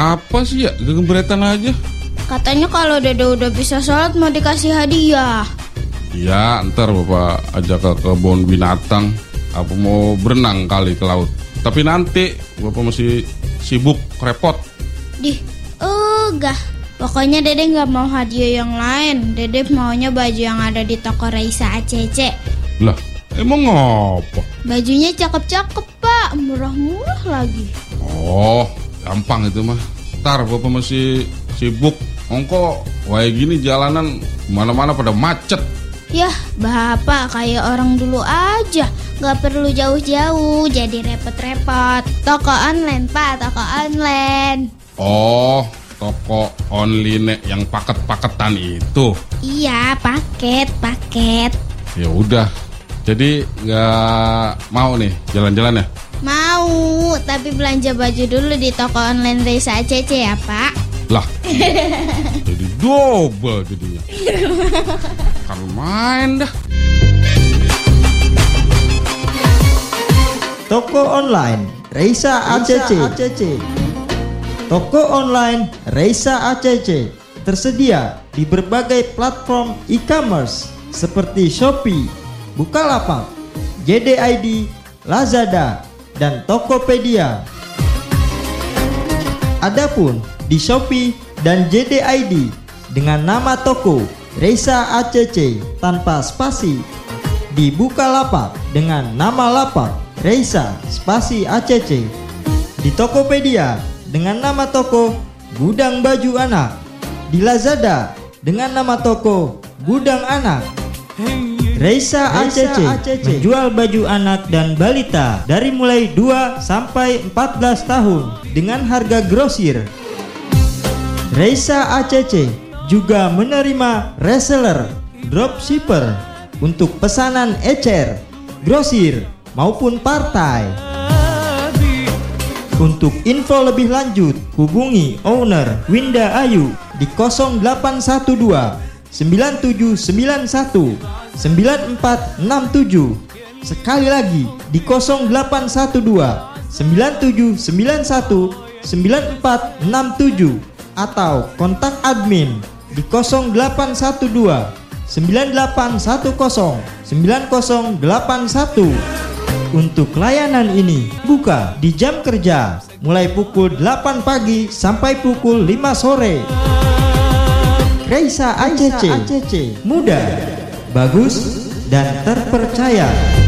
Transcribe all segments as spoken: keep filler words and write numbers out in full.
Apa sih ya, gegebretan aja. Katanya kalau Dede udah bisa sholat mau dikasih hadiah. Ya, ntar Bapak ajak ke kebun binatang. Apa mau berenang kali ke laut. Tapi nanti Bapak masih sibuk, repot. Dih, enggak. Pokoknya Dede gak mau hadiah yang lain. Dede maunya baju yang ada di toko Raisa A C C. Lah, emang apa? Bajunya cakep-cakep, Pak. Murah-murah lagi. Oh, gampang itu mah. Ntar Bapak masih sibuk. Ongko, kayak gini jalanan mana-mana pada macet. Yah, Bapak kayak orang dulu aja. Gak perlu jauh-jauh, jadi repot-repot. Toko online, Pak, toko online. Oh, toko online yang paket-paketan itu. Iya, paket, paket. Ya udah. Jadi nggak mau nih jalan-jalan ya? Mau, tapi belanja baju dulu di toko online Raisa A C C ya, Pak. Lah, jadi double jadinya. Kan main dah. Toko online Raisa A C C. Toko online Raisa A C C tersedia di berbagai platform e-commerce seperti Shopee, Bukalapak, J D I D, Lazada, dan Tokopedia. Adapun di Shopee dan J D I D dengan nama toko Raisa A C C tanpa spasi. Di Bukalapak dengan nama lapak Raisa spasi A C C. Di Tokopedia dengan nama toko Gudang Baju Anak. Di Lazada dengan nama toko Gudang Anak. Raisa A C C menjual baju anak dan balita dari mulai dua sampai empat belas tahun dengan harga grosir. Raisa A C C juga menerima reseller, dropshipper untuk pesanan ecer, grosir maupun partai. Untuk info lebih lanjut, hubungi owner Winda Ayu di nol delapan satu dua sembilan tujuh sembilan satu sembilan empat enam tujuh. Sekali lagi di nol delapan satu dua sembilan tujuh sembilan satu sembilan empat enam tujuh atau kontak admin di nol delapan satu dua sembilan delapan satu nol sembilan nol delapan satu. Untuk layanan ini buka di jam kerja mulai pukul delapan pagi sampai pukul lima sore. Raisa A C C, mudah, bagus, dan terpercaya.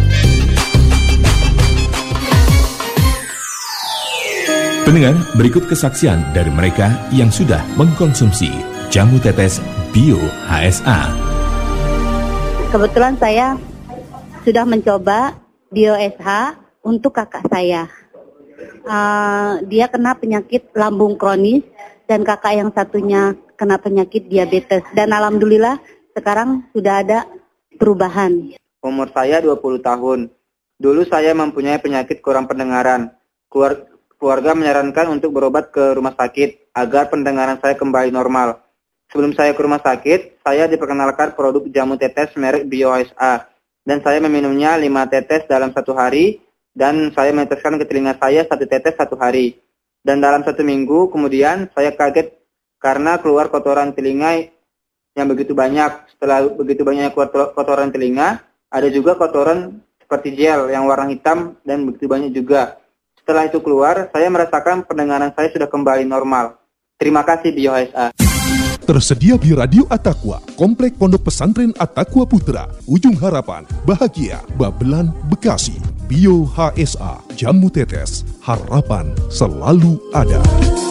Pendengar, berikut kesaksian dari mereka yang sudah mengkonsumsi jamu tetes Bio H S A. Kebetulan saya sudah mencoba Bio S H untuk kakak saya. Uh, dia kena penyakit lambung kronis dan kakak yang satunya kena penyakit diabetes. Dan alhamdulillah sekarang sudah ada perubahan. Umur saya dua puluh tahun. Dulu saya mempunyai penyakit kurang pendengaran. Keluar, keluarga menyarankan untuk berobat ke rumah sakit agar pendengaran saya kembali normal. Sebelum saya ke rumah sakit, saya diperkenalkan produk jamu tetes merek Bio H S A. Dan saya meminumnya lima tetes dalam satu hari, dan saya meneteskan ke telinga saya satu tetes satu hari. Dan dalam satu minggu kemudian saya kaget karena keluar kotoran telinga yang begitu banyak. Setelah begitu banyak keluar kotoran telinga, ada juga kotoran seperti gel yang warna hitam dan begitu banyak juga. Setelah itu keluar, saya merasakan pendengaran saya sudah kembali normal. Terima kasih Bio H S A. Tersedia di Radio At-Taqwa, Komplek Pondok Pesantren At-Taqwa Putra, Ujung Harapan, Bahagia, Babelan, Bekasi. Bio H S A, jamu tetes, harapan selalu ada.